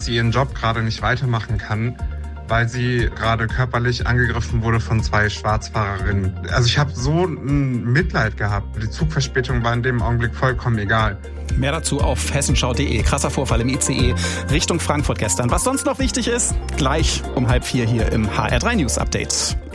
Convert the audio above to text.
sie ihren Job gerade nicht weitermachen kann, weil sie gerade körperlich angegriffen wurde von 2 Schwarzfahrerinnen. Also ich habe so ein Mitleid gehabt. Die Zugverspätung war in dem Augenblick vollkommen egal. Mehr dazu auf hessenschau.de. Krasser Vorfall im ICE Richtung Frankfurt gestern. Was sonst noch wichtig ist, gleich um 3:30 hier im HR3 News Update.